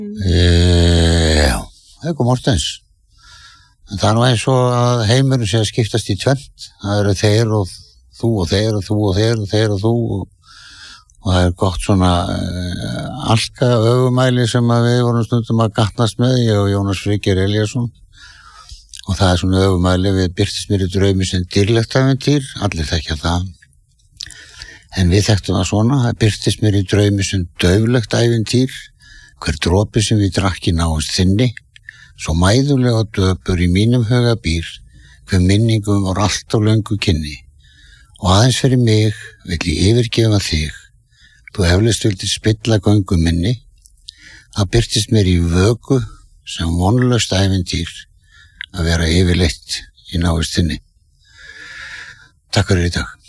Já, Haukur Mortens. Það er nú eins og að heimurinn sé að skiptast í tvennt. Það eru þeir og þú og þeir og þú og þeir og þeir og þú og það er gott svona alka ögumæli sem að við vorum stundum að gatnast með, ég og Jónas Friðgeir Elíasson. Og það er svona ögumæli við birtist mér í draumi sem dýrlegt ævintýr, allir þekkja það. En við þekktum það svona, það birtist mér í draumi sem dauflegt ævintýr, hver dropi sem við drakk í náist þinni, svo mæðulega döpur í mínum huga býr, hver minningum var allt á löngu kynni. Og aðeins fyrir mig vill ég yfirgefa þig, þú eflaust vildi spilla göngu minni, það birtist mér í vöku sem vonlaust ævintýr að vera yfirleitt í náist þinni. Takk fyrir í dag.